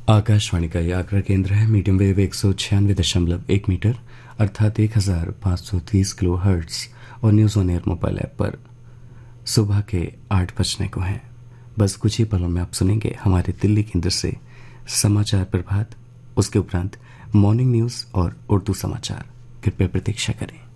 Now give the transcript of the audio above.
आकाशवाणी का ये आगरा केंद्र है। मीडियम वेव 196.1 मीटर अर्थात 1530 किलो हर्ट्ज और news on air mobile app पर सुबह के 8 बजने को हैं। बस कुछ ही पलों में आप सुनेंगे हमारे दिल्ली केंद्र से समाचार प्रभात, उसके उपरांत मॉर्निंग न्यूज और उर्दू समाचार। कृपया प्रतीक्षा करें।